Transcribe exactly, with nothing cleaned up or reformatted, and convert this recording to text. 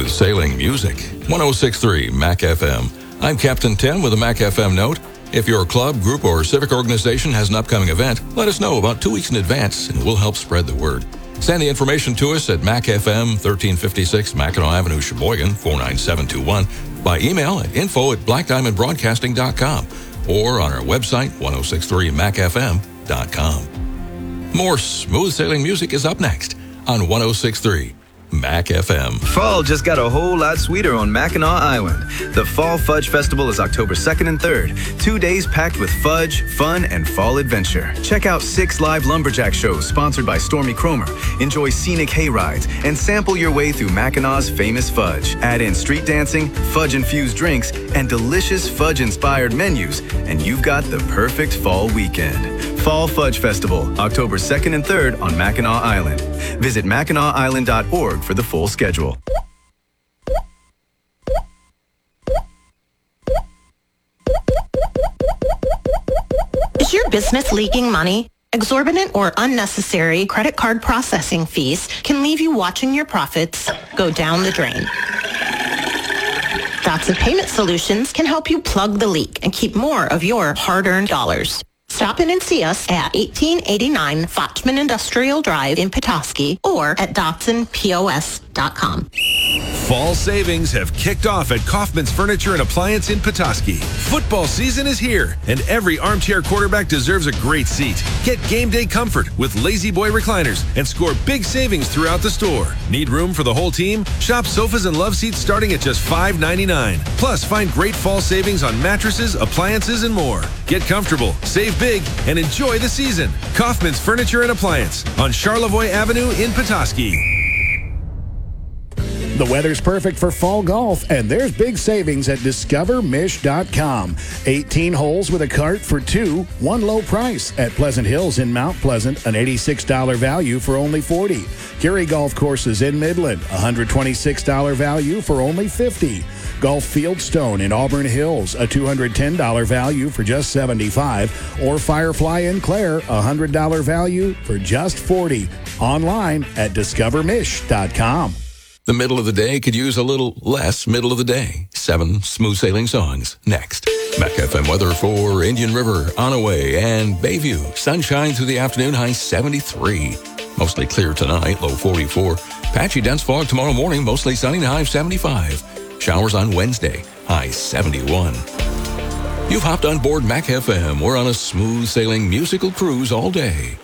Smooth sailing music. one oh six point three Mac F M. I'm Captain Tim with a Mac F M note. If your club, group, or civic organization has an upcoming event, let us know about two weeks in advance and we'll help spread the word. Send the information to us at Mac F M, thirteen fifty-six Mackinac Avenue, Sheboygan, four nine seven two one, by email at info at black diamond broadcasting dot com or on our website, ten sixty-three mac f m dot com. More smooth sailing music is up next on ten sixty-three Mac F M. Fall just got a whole lot sweeter on Mackinac Island. The Fall Fudge Festival is October second and third. Two days packed with fudge, fun, and fall adventure. Check out six live lumberjack shows sponsored by Stormy Cromer. Enjoy scenic hay rides and sample your way through Mackinac's famous fudge. Add in street dancing, fudge-infused drinks, and delicious fudge-inspired menus, and you've got the perfect fall weekend. Fall Fudge Festival, October second and third on Mackinac Island. Visit mackinac island dot org for the full schedule. Is your business leaking money? Exorbitant or unnecessary credit card processing fees can leave you watching your profits go down the drain. Dotson Payment Solutions can help you plug the leak and keep more of your hard-earned dollars. Stop in and see us at eighteen eighty-nine Fochman Industrial Drive in Petoskey or at dotson p o s dot com. Fall savings have kicked off at Kaufman's Furniture and Appliance in Petoskey. Football season is here, and every armchair quarterback deserves a great seat. Get game day comfort with Lazy Boy recliners and score big savings throughout the store. Need room for the whole team? Shop sofas and love seats starting at just five ninety-nine. Plus, find great fall savings on mattresses, appliances, and more. Get comfortable, save big, and enjoy the season. Kaufman's Furniture and Appliance on Charlevoix Avenue in Petoskey. The weather's perfect for fall golf, and there's big savings at discover mish dot com. eighteen holes with a cart for two, one low price at Pleasant Hills in Mount Pleasant, an eighty-six dollars value for only forty dollars. Gary Golf Courses in Midland, one hundred twenty-six dollars value for only fifty dollars. Golf Fieldstone in Auburn Hills, a two hundred ten dollars value for just seventy-five dollars. Or Firefly in Clare, a one hundred dollars value for just forty dollars. Online at discover mish dot com. The middle of the day could use a little less middle of the day. Seven smooth sailing songs next. Mac F M weather for Indian River, Onaway, and Bayview. Sunshine through the afternoon, high seventy-three. Mostly clear tonight, low forty-four. Patchy dense fog tomorrow morning, mostly sunny, high seventy-five. Showers on Wednesday, high seventy-one. You've hopped on board Mac F M. We're on a smooth sailing musical cruise all day.